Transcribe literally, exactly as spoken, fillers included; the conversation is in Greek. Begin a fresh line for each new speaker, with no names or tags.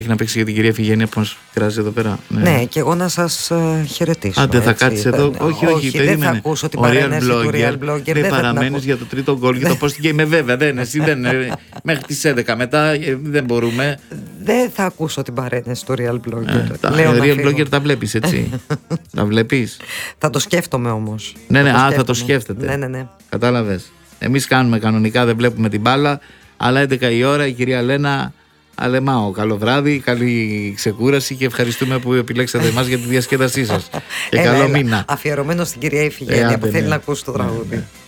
να παίξει για την κυρία Φιγένεια που μας κράζει εδώ πέρα.
Ναι, ναι, και εγώ να σας uh, χαιρετήσω.
Άντε, θα κάτσεις εδώ. Δεν, όχι, όχι,
όχι δεν θα ακούσω την παρένεση του Real Blogger.
Δεν, δεν παραμένεις για το τρίτο γκολ και το πώς και είμαι βέβαια. Δεν, εσύ δεν, μέχρι τις έντεκα μετά δεν μπορούμε.
Δεν θα ακούσω την παρένεση του Real Blogger.
Ε, τα Real Blogger τα βλέπεις, έτσι. Τα βλέπεις.
Θα το σκέφτομαι όμως.
Ναι, ναι, θα το, α, σκέφτομαι. Θα το σκέφτεται.
Ναι, ναι, ναι.
Κατάλαβες. Εμείς κάνουμε κανονικά, δεν βλέπουμε την μπάλα, αλλά έντεκα η ώρα η κυρία Λένα. Αλεμάω, καλό βράδυ, καλή ξεκούραση και ευχαριστούμε που επιλέξατε εμάς για τη διασκέδασή σας. Και
έλα,
καλό
έλα.
μήνα.
Αφιερωμένο στην κυρία Ιφηγένεια ε, που θέλει ναι. να ακούσει το τραγούδι. Ναι, ναι.